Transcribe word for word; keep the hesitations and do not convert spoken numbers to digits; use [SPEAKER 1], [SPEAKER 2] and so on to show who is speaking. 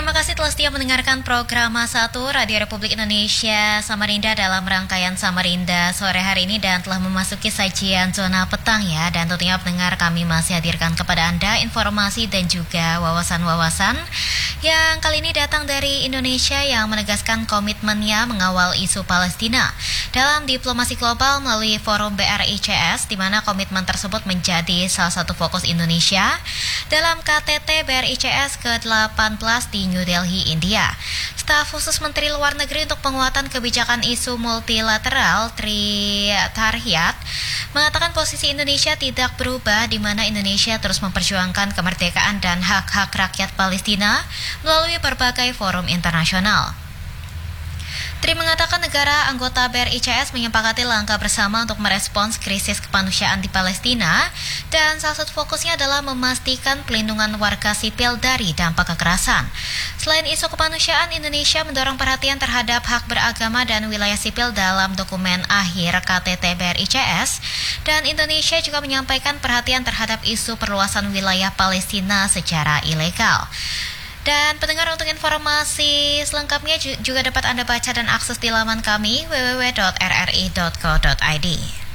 [SPEAKER 1] Terima kasih telah setia mendengarkan program satu Radio Republik Indonesia Samarinda dalam rangkaian Samarinda sore hari ini dan telah memasuki sajian zona petang ya. Dan tentunya pendengar, kami masih hadirkan kepada Anda informasi dan juga wawasan-wawasan yang kali ini datang dari Indonesia yang menegaskan komitmennya mengawal isu Palestina dalam diplomasi global melalui forum B R I C S, di mana komitmen tersebut menjadi salah satu fokus Indonesia dalam K T T B R I C S ke delapan belas di New Delhi, India. Staf khusus Menteri Luar Negeri untuk penguatan kebijakan isu multilateral Tri Tarhiyat mengatakan posisi Indonesia tidak berubah, di mana Indonesia terus memperjuangkan kemerdekaan dan hak-hak rakyat Palestina melalui berbagai forum internasional. Tri mengatakan negara anggota B R I C S menyepakati langkah bersama untuk merespons krisis kemanusiaan di Palestina dan salah satu fokusnya adalah memastikan pelindungan warga sipil dari dampak kekerasan. Selain isu kemanusiaan, Indonesia mendorong perhatian terhadap hak beragama dan wilayah sipil dalam dokumen akhir K T T B R I C S, dan Indonesia juga menyampaikan perhatian terhadap isu perluasan wilayah Palestina secara ilegal. Dan pendengar, untuk informasi selengkapnya juga dapat Anda baca dan akses di laman kami w w w dot r r i dot co dot i d.